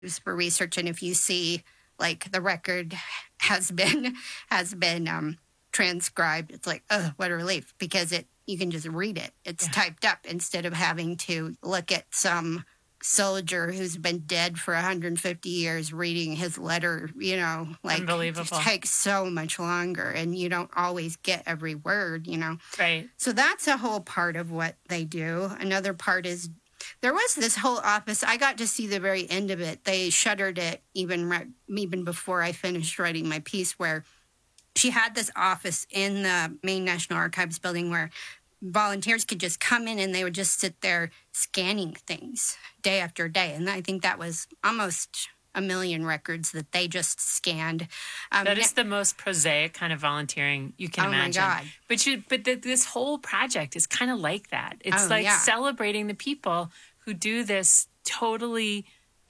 for research. And if you see like the record has been transcribed, it's like, oh, what a relief, because you can just read it. It's typed up instead of having to look at some soldier who's been dead for 150 years reading his letter, like Unbelievable. It just takes so much longer, and you don't always get every word, Right. So that's a whole part of what they do. Another part is there was this whole office. I got to see the very end of it. They shuttered it even before I finished writing my piece, where she had this office in the main National Archives building where volunteers could just come in and they would just sit there scanning things day after day. And I think that was almost 1 million records that they just scanned. That is the most prosaic kind of volunteering you can imagine. Oh my God. But this whole project is kind of like that. It's celebrating the people who do this totally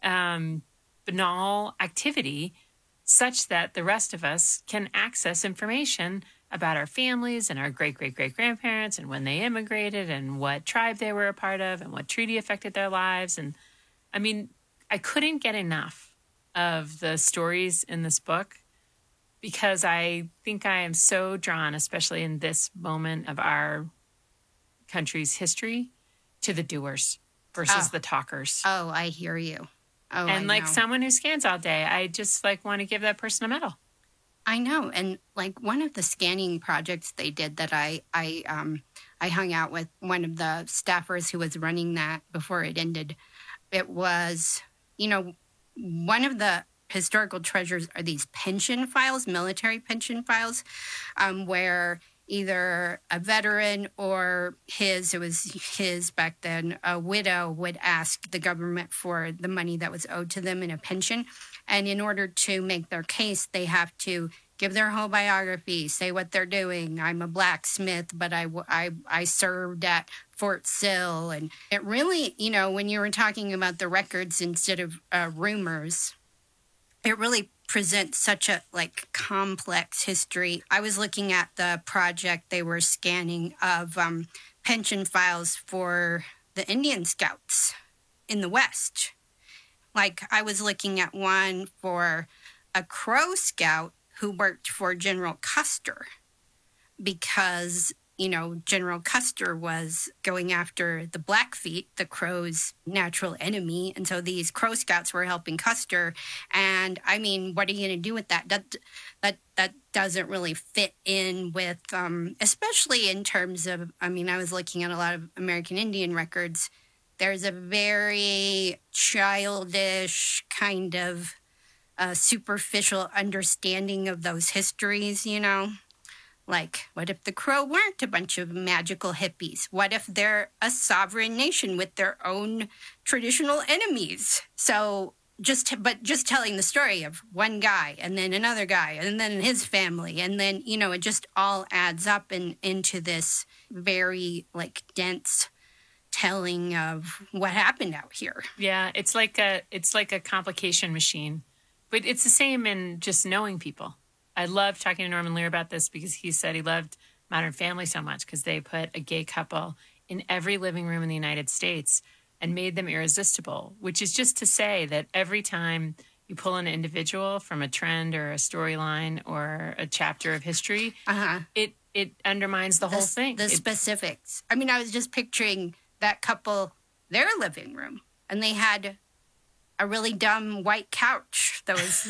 banal activity such that the rest of us can access information about our families and our great-great-great-grandparents and when they immigrated and what tribe they were a part of and what treaty affected their lives. And I mean, I couldn't get enough of the stories in this book because I think I am so drawn, especially in this moment of our country's history, to the doers versus the talkers. Oh, I hear you. Oh, and like someone who scans all day, I just like want to give that person a medal. I know. And like one of the scanning projects they did that I hung out with one of the staffers who was running that before it ended. It was, one of the historical treasures are these pension files, military pension files, where either a veteran or it was his back then, a widow would ask the government for the money that was owed to them in a pension. And in order to make their case, they have to give their whole biography, say what they're doing. I'm a blacksmith, but I served at Fort Sill. And it really, when you were talking about the records instead of rumors, it really presents such a complex history. I was looking at the project they were scanning of pension files for the Indian Scouts in the West. Like I was looking at one for a Crow Scout who worked for General Custer because, General Custer was going after the Blackfeet, the Crows' natural enemy. And so these Crow Scouts were helping Custer. And I mean, what are you going to do with that? That doesn't really fit in with, especially in terms of, I was looking at a lot of American Indian records. There's a very childish kind of superficial understanding of those histories, Like, what if the Crow weren't a bunch of magical hippies? What if they're a sovereign nation with their own traditional enemies? So just telling the story of one guy and then another guy and then his family. And then, it just all adds up into this very dense telling of what happened out here. Yeah, it's like a complication machine, but it's the same in just knowing people. I love talking to Norman Lear about this because he said he loved Modern Family so much because they put a gay couple in every living room in the United States and made them irresistible, which is just to say that every time you pull an individual from a trend or a storyline or a chapter of history, it undermines the whole thing. The specifics. I was just picturing that couple, their living room, and they had a really dumb white couch that was,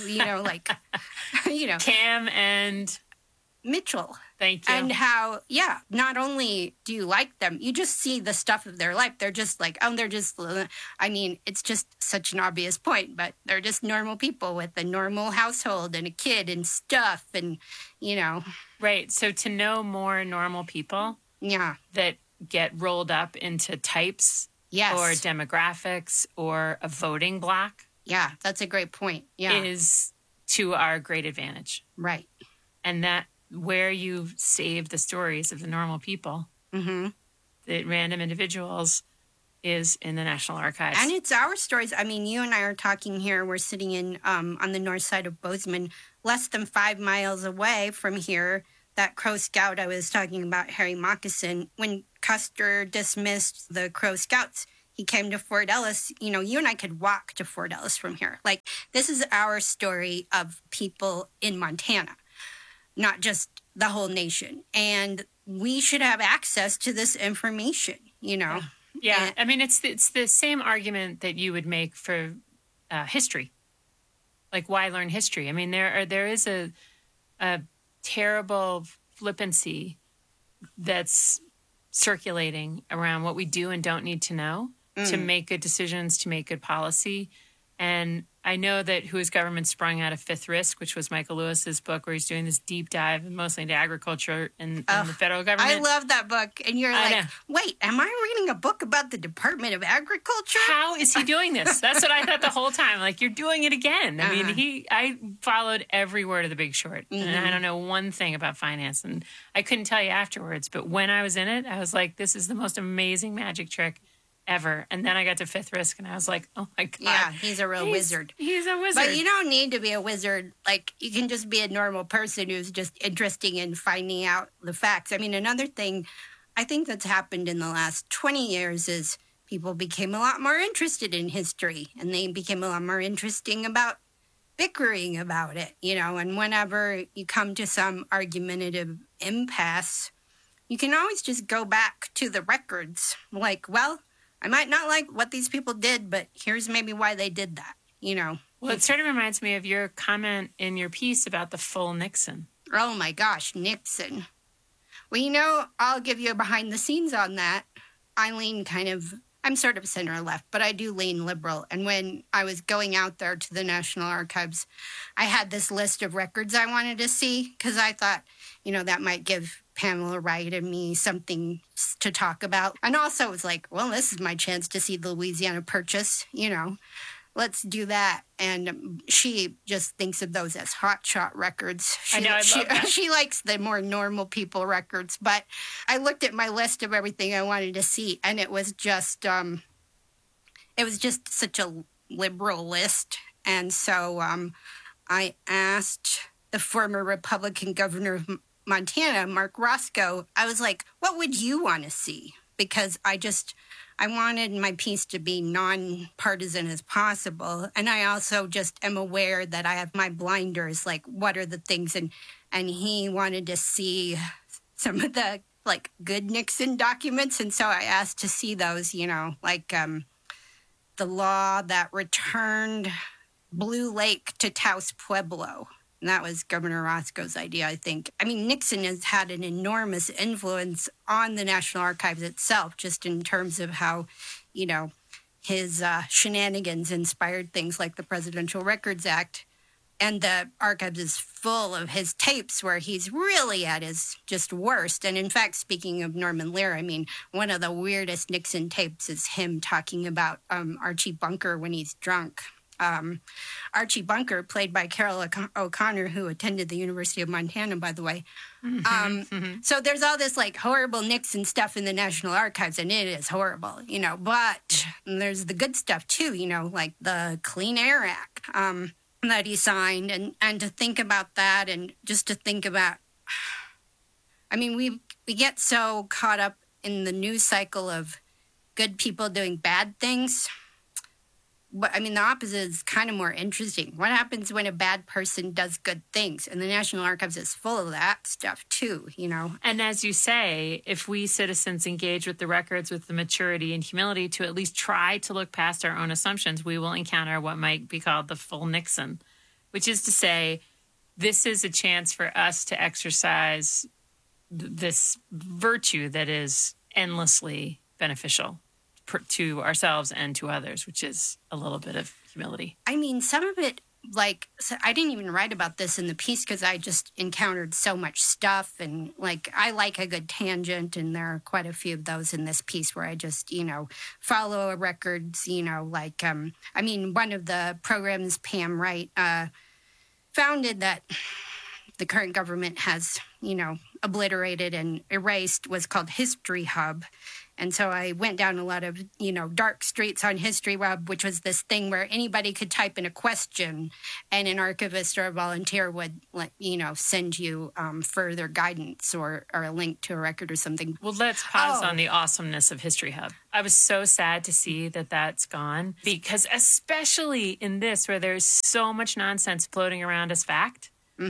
Cam and Mitchell. Thank you. And how, not only do you like them, you just see the stuff of their life. They're just it's just such an obvious point, but they're just normal people with a normal household and a kid and stuff and, Right. So to know more normal people that get rolled up into types or demographics or a voting block. Yeah, that's a great point. Yeah. Is to our great advantage. Right. And that where you save the stories of the normal people, the random individuals, is in the National Archives. And it's our stories. You and I are talking here. We're sitting in on the north side of Bozeman, less than 5 miles away from here. That Crow Scout I was talking about, Harry Moccasin, when Custer dismissed the Crow Scouts, he came to Fort Ellis, you and I could walk to Fort Ellis from here. Like, this is our story of people in Montana, not just the whole nation. And we should have access to this information, Yeah. I mean, it's the same argument that you would make for history. Like, why learn history? I mean, there is a terrible flippancy that's circulating around what we do and don't need to know to make good decisions, to make good policy. And I know that Whose Government Sprung Out of Fifth Risk, which was Michael Lewis's book, where he's doing this deep dive mostly into agriculture and the federal government. I love that book. And you're like, wait, am I reading a book about the Department of Agriculture? How is he doing this? That's what I thought the whole time. Like, you're doing it again. I mean, I followed every word of The Big Short. And I don't know one thing about finance. And I couldn't tell you afterwards. But when I was in it, I was like, this is the most amazing magic trick ever. And then I got to Fifth Risk and I was like, oh my God. Yeah, he's a real wizard. He's a wizard. But you don't need to be a wizard. Like, you can just be a normal person who's just interested in finding out the facts. I mean, another thing I think that's happened in the last 20 years is people became a lot more interested in history, and they became a lot more interesting about bickering about it, and whenever you come to some argumentative impasse, you can always just go back to the records. Like, well, I might not like what these people did, but here's maybe why they did that, Well, it sort of reminds me of your comment in your piece about the full Nixon. Oh, my gosh, Nixon. Well, I'll give you a behind the scenes on that. I'm sort of center left, but I do lean liberal. And when I was going out there to the National Archives, I had this list of records I wanted to see because I thought, that might give Pamela Wright and me something to talk about. And also it was like, well, this is my chance to see the Louisiana Purchase, let's do that. And she just thinks of those as hotshot records. I love that. She likes the more normal people records. But I looked at my list of everything I wanted to see, and it was just such a liberal list. And so I asked the former Republican governor of Montana, Mark Roscoe, I was like, what would you want to see? Because I wanted my piece to be nonpartisan as possible. And I also just am aware that I have my blinders, like, what are the things? And he wanted to see some of the, like, good Nixon documents. And so I asked to see those, like the law that returned Blue Lake to Taos Pueblo. And that was Governor Roscoe's idea, I think. I mean, Nixon has had an enormous influence on the National Archives itself, just in terms of how, his shenanigans inspired things like the Presidential Records Act. And the archives is full of his tapes where he's really at his just worst. And in fact, speaking of Norman Lear, I mean, one of the weirdest Nixon tapes is him talking about Archie Bunker when he's drunk. Archie Bunker, played by Carol O'Connor, who attended the University of Montana, by the way. So there's all this, like, horrible Nixon stuff in the National Archives, and it is horrible, but there's the good stuff, too, like the Clean Air Act that he signed, and to think about that, and just to think about, I mean, we get so caught up in the news cycle of good people doing bad things. But, I mean, the opposite is kind of more interesting. What happens when a bad person does good things? And the National Archives is full of that stuff, too, And as you say, if we citizens engage with the records with the maturity and humility to at least try to look past our own assumptions, we will encounter what might be called the full Nixon, which is to say, this is a chance for us to exercise this virtue that is endlessly beneficial to ourselves and to others, which is a little bit of humility. I mean, some of it, like, I didn't even write about this in the piece because I just encountered so much stuff. And, like, I like a good tangent, and there are quite a few of those in this piece where I just, follow records, like, I mean, one of the programs Pam Wright founded that the current government has, obliterated and erased was called History Hub. And so I went down a lot of, dark streets on HistoryWeb, which was this thing where anybody could type in a question and an archivist or a volunteer would, send you further guidance or a link to a record or something. Well, let's pause on the awesomeness of History Hub. I was so sad to see that that's gone, because especially in this, where there's so much nonsense floating around as fact,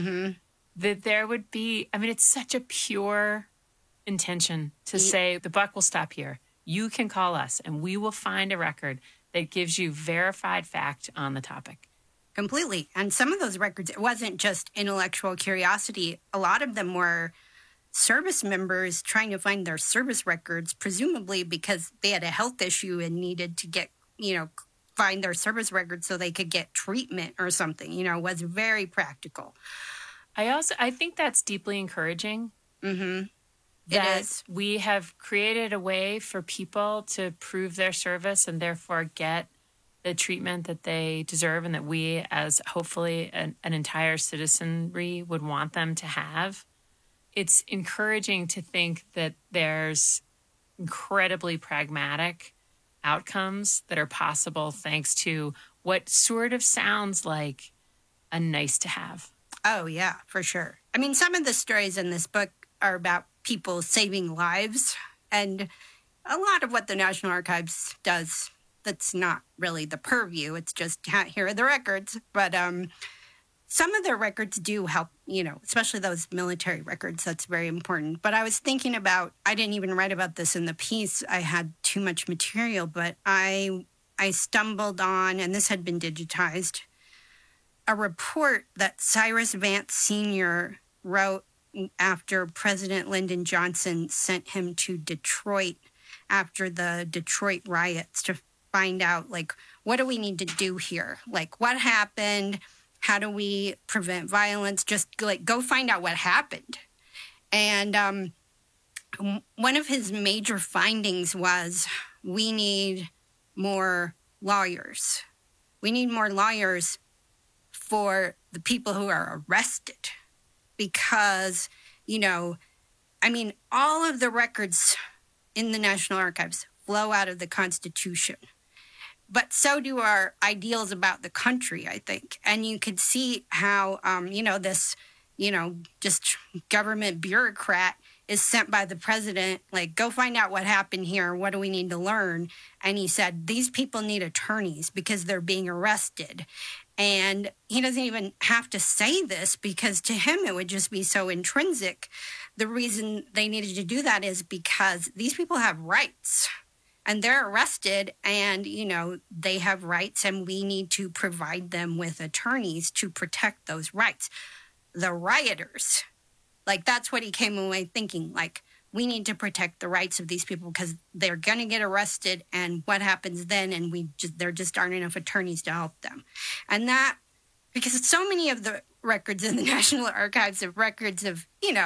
that there would be, it's such a pure intention to say the buck will stop here. You can call us and we will find a record that gives you verified fact on the topic. Completely. And some of those records, it wasn't just intellectual curiosity. A lot of them were service members trying to find their service records, presumably because they had a health issue and needed to get, find their service records so they could get treatment or something, was very practical. I think that's deeply encouraging. Mm-hmm. That we have created a way for people to prove their service and therefore get the treatment that they deserve, and that we, as hopefully an entire citizenry, would want them to have. It's encouraging to think that there's incredibly pragmatic outcomes that are possible thanks to what sort of sounds like a nice to have. Oh, yeah, for sure. Some of the stories in this book are about people saving lives, and a lot of what the National Archives does, that's not really the purview. It's just, here are the records. But some of their records do help, especially those military records. That's very important. But I was thinking about, I didn't even write about this in the piece. I had too much material, but I stumbled on, and this had been digitized, a report that Cyrus Vance Sr. wrote after President Lyndon Johnson sent him to Detroit after the Detroit riots to find out, what do we need to do here? What happened? How do we prevent violence? Just, go find out what happened. And one of his major findings was, we need more lawyers. We need more lawyers for the people who are arrested. Because, all of the records in the National Archives flow out of the Constitution. But so do our ideals about the country, I think. And you could see how, this, just government bureaucrat is sent by the president, go find out what happened here. What do we need to learn? And he said, these people need attorneys because they're being arrested. And he doesn't even have to say this because to him it would just be so intrinsic. The reason they needed to do that is because these people have rights and they're arrested and, they have rights and we need to provide them with attorneys to protect those rights. The rioters, that's what he came away thinking, we need to protect the rights of these people because they're going to get arrested, and what happens then, and there just aren't enough attorneys to help them. And that, because so many of the records in the National Archives are records of,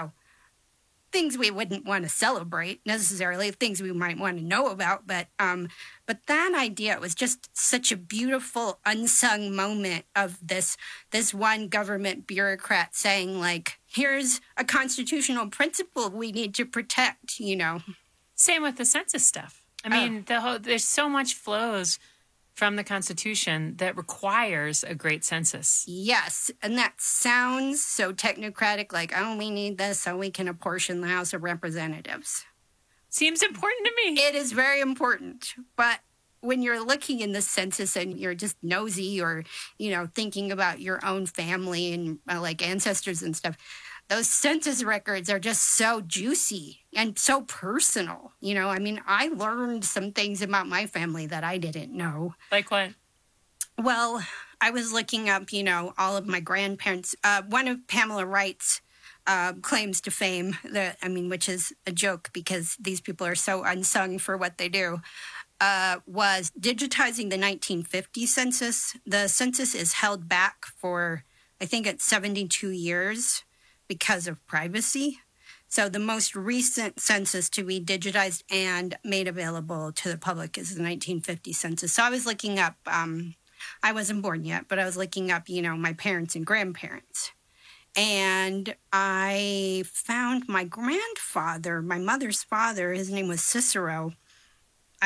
things we wouldn't want to celebrate necessarily, things we might want to know about, but that idea was just such a beautiful unsung moment of this one government bureaucrat saying, here's a constitutional principle we need to protect, Same with the census stuff. There's so much flows from the Constitution that requires a great census. Yes, and that sounds so technocratic, we need this so we can apportion the House of Representatives. Seems important to me. It is very important, but when you're looking in the census and you're just nosy or, thinking about your own family and ancestors and stuff, those census records are just so juicy and so personal. I learned some things about my family that I didn't know. Like what? Well, I was looking up, all of my grandparents. One of Pamela Wright's claims to fame, which is a joke because these people are so unsung for what they do, was digitizing the 1950 census. The census is held back for, I think it's 72 years because of privacy. So the most recent census to be digitized and made available to the public is the 1950 census. So I was looking up, I wasn't born yet, but I was looking up, my parents and grandparents. And I found my grandfather, my mother's father, his name was Cicero.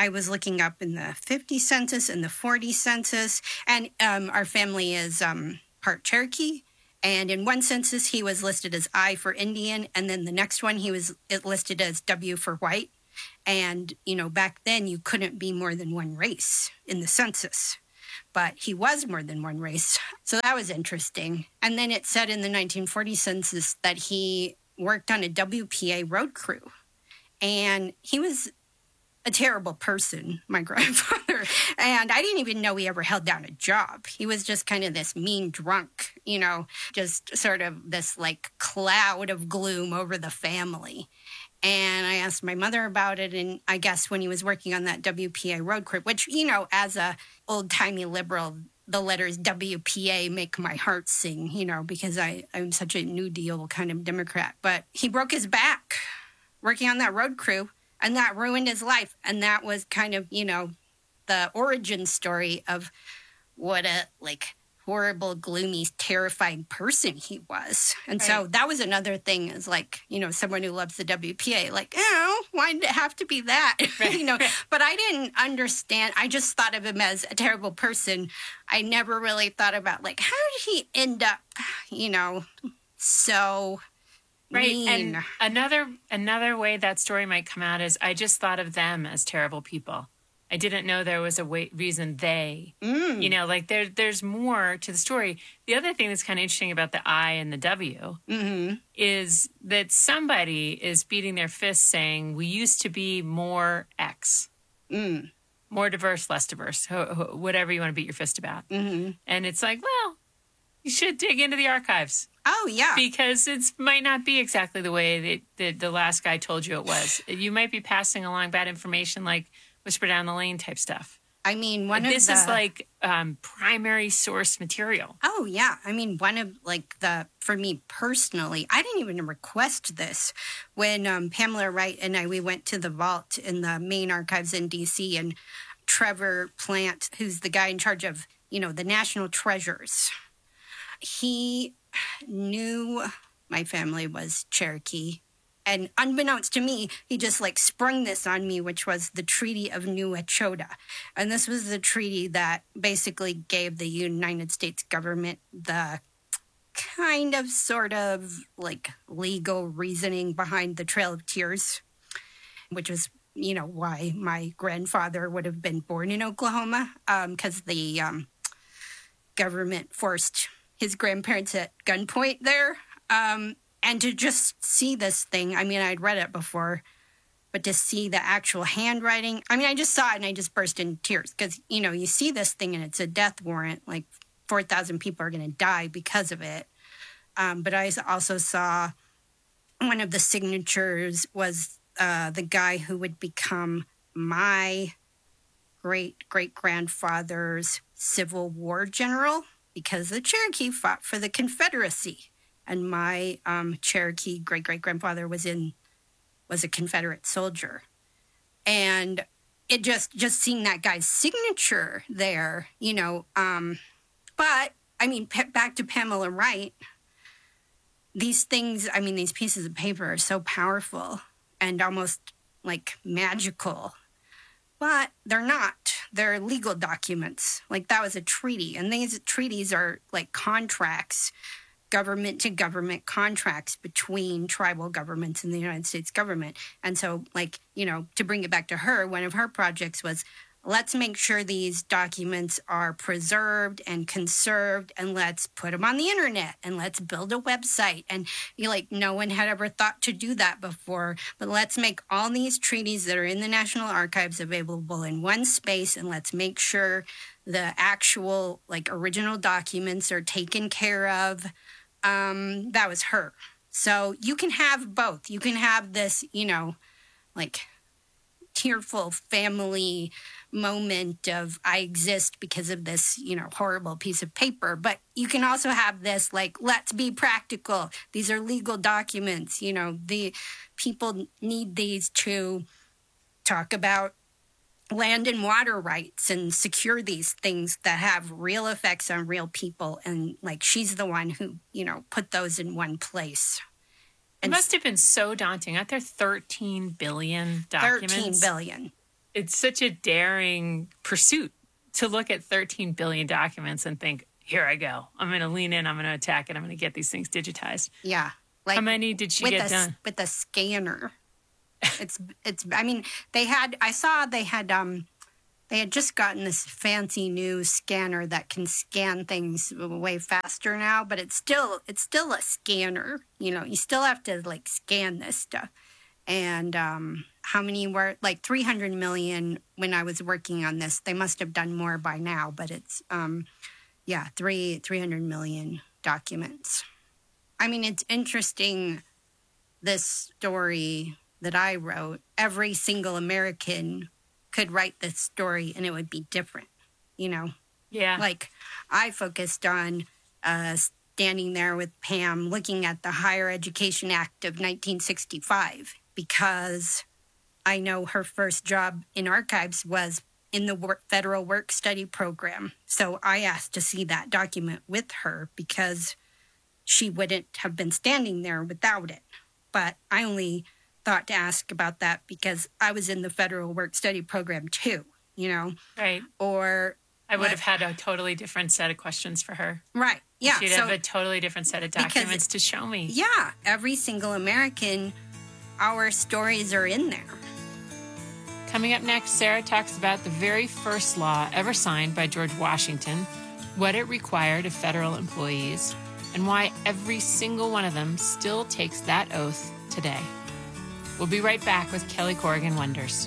I was looking up in the 50 census and the 40 census, and our family is part Cherokee. And in one census, he was listed as I for Indian, and then the next one, he was listed as W for white. And, back then, you couldn't be more than one race in the census. But he was more than one race. So that was interesting. And then it said in the 1940 census that he worked on a WPA road crew. And he was a terrible person, my grandfather. And I didn't even know he ever held down a job. He was just kind of this mean drunk, just sort of this like cloud of gloom over the family. And I asked my mother about it. And I guess when he was working on that WPA road crew, which, as a old-timey liberal, the letters WPA make my heart sing, because I'm such a New Deal kind of Democrat. But he broke his back working on that road crew, and that ruined his life. And that was kind of, the origin story of what a, horrible, gloomy, terrifying person he was. And right. So that was another thing is someone who loves the WPA, why did it have to be that? Right. But I didn't understand. I just thought of him as a terrible person. I never really thought about how did he end up, so right. mean. And another way that story might come out is I just thought of them as terrible people. I didn't know there was a reason they, there's more to the story. The other thing that's kind of interesting about the I and the W is that somebody is beating their fist saying, we used to be more X, more diverse, less diverse, whatever you want to beat your fist about. Mm-hmm. And it's well, you should dig into the archives. Oh, yeah. Because it might not be exactly the way that the last guy told you it was. You might be passing along bad information whisper down the lane type stuff. I mean, this is primary source material. Oh, yeah. I mean, for me personally, I didn't even request this. When Pamela Wright and we went to the vault in the main archives in D.C., and Trevor Plant, who's the guy in charge of, the national treasures, he knew my family was Cherokee. And unbeknownst to me, he just sprung this on me, which was the Treaty of New Echota. And this was the treaty that basically gave the United States government the kind of sort of legal reasoning behind the Trail of Tears, which was, why my grandfather would have been born in Oklahoma, because the government forced his grandparents at gunpoint there. And to just see this thing, I mean, I'd read it before, but to see the actual handwriting, I mean, I just saw it and I just burst into tears because, you see this thing and it's a death warrant, 4,000 people are going to die because of it. But I also saw one of the signatures was the guy who would become my great-great-grandfather's Civil War general because the Cherokee fought for the Confederacy. And my Cherokee great-great-grandfather was a Confederate soldier. And it just seeing that guy's signature there, But, I mean, back to Pamela Wright, these things, I mean, these pieces of paper are so powerful and almost magical. But they're not. They're legal documents. That was a treaty. And these treaties are contracts, government-to-government contracts between tribal governments and the United States government. And so, to bring it back to her, one of her projects was, let's make sure these documents are preserved and conserved, and let's put them on the internet, and let's build a website. And, no one had ever thought to do that before, but let's make all these treaties that are in the National Archives available in one space, and let's make sure the actual, original documents are taken care of. That was her. So you can have both. You can have this, tearful family moment of I exist because of this, horrible piece of paper. But you can also have this, let's be practical. These are legal documents. The people need these to talk about land and water rights and secure these things that have real effects on real people. And she's the one who, put those in one place. And it must have been so daunting. Aren't there 13 billion documents? 13 billion. it's such a daring pursuit to look at 13 billion documents and think, here I go. I'm going to lean in. I'm going to attack it. I'm going to get these things digitized. Yeah. Like, how many did she get done? With a scanner. I mean, they had just gotten this fancy new scanner that can scan things way faster now, but it's still a scanner. You know, you still have to like scan this stuff. And how many were, like 300 million when I was working on this. They must have done more by now, but it's 300 million documents. I mean, it's interesting, this story that I wrote. Every single American could write this story and it would be different, you know? Yeah. Like, I focused on standing there with Pam looking at the Higher Education Act of 1965 because I know her first job in archives was in the Federal Work Study Program. So I asked to see that document with her because she wouldn't have been standing there without it. But I only thought to ask about that because I was in the Federal Work Study Program too, you know? Right. Or I would have had a totally different set of questions for her. Right. Yeah. She'd have a totally different set of documents to show me. Yeah. Every single American, our stories are in there. Coming up next, Sarah talks about the very first law ever signed by George Washington, what it required of federal employees, and why every single one of them still takes that oath today. We'll be right back with Kelly Corrigan Wonders.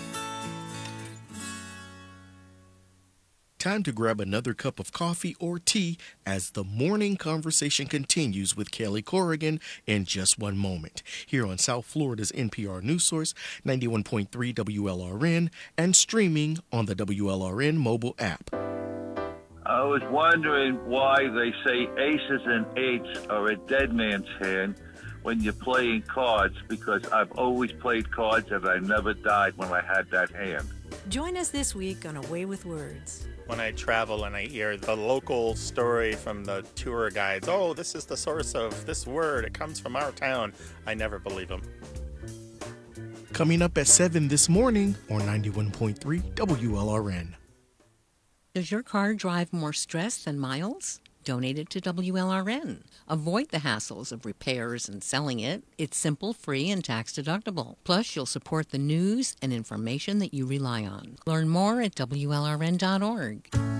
Time to grab another cup of coffee or tea as the morning conversation continues with Kelly Corrigan in just one moment. Here on South Florida's NPR News Source, 91.3 WLRN, and streaming on the WLRN mobile app. I was wondering why they say aces and eights are a dead man's hand when you're playing cards, because I've always played cards and I never died when I had that hand. Join us this week on Away with Words. When I travel and I hear the local story from the tour guides, oh, this is the source of this word, it comes from our town, I never believe them. Coming up at 7 this morning on 91.3 WLRN. Does your car drive more stress than miles? Donate it to WLRN. Avoid the hassles of repairs and selling it. It's simple, free, and tax-deductible. Plus, you'll support the news and information that you rely on. Learn more at WLRN.org.